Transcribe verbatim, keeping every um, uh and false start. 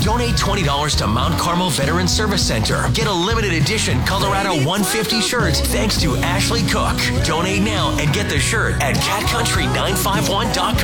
Donate twenty dollars to Mount Carmel Veteran Service Center. Get a limited edition Colorado one fifty shirt thanks to Ashley Cook. Donate now and get the shirt at cat country nine five one dot com.